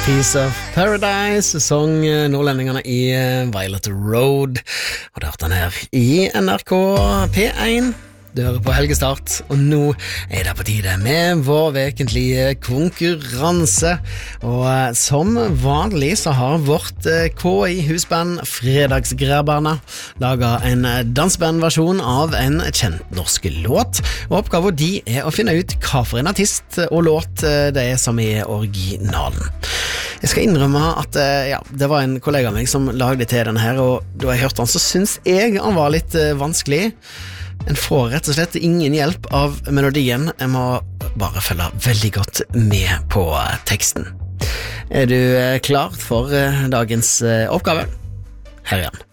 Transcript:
Piece of Paradise, sang nordlendingene i Violet Road, og det hørte han her i NRK P1. Du hører på Helgestart, og nå det på tide med vår vekentlige konkurranse. Og som vanlig så har vårt KI-husband Fredagsgrabberne laget en dansbandversjon av en kjent norsk låt, og oppgaven de å finne ut hva for en artist og låt det som originalen. Jeg skal innrømme at det var en kollega av meg som lagde til denne her, og da jeg hørte han så synes jeg han var litt vanskelig. En får rett og slett ingen hjelp av melodien. Jeg må bare følge veldig godt med på teksten. Du klar for dagens oppgave? Her igjen.